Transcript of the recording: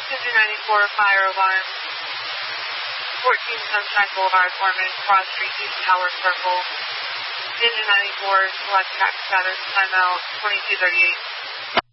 Engine 94, fire alarm. 14 Sunshine Boulevard, Ormond, Cross Street, East Tower Circle. Engine 94, select track status, timeout 2238.